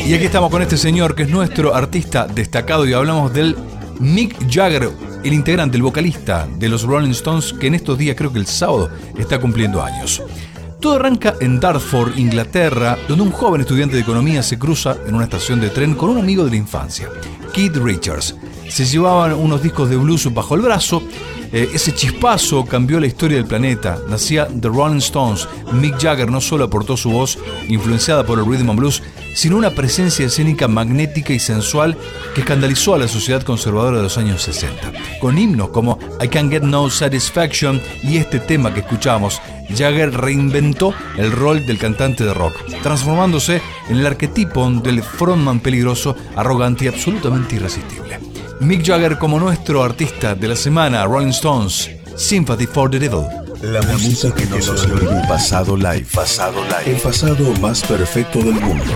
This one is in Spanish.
Y aquí estamos con este señor que es nuestro artista destacado y hablamos del Mick Jagger, el integrante, el vocalista de los Rolling Stones, que en estos días, creo que el sábado, está cumpliendo años. Todo arranca en Dartford, Inglaterra, donde un joven estudiante de economía se cruza en una estación de tren con un amigo de la infancia, Keith Richards. Se llevaban unos discos de blues bajo el brazo. Ese chispazo cambió la historia del planeta. Nacía The Rolling Stones. Mick Jagger no solo aportó su voz influenciada por el rhythm and blues, sino una presencia escénica magnética y sensual que escandalizó a la sociedad conservadora de los años 60. Con himnos como I Can't Get No Satisfaction y este tema que escuchamos, Jagger reinventó el rol del cantante de rock, transformándose en el arquetipo del frontman peligroso, arrogante y absolutamente irresistible. Mick Jagger como nuestro artista de la semana, Rolling Stones, Sympathy for the Devil. La música que nos olvida. Pasado live. El pasado más perfecto del mundo.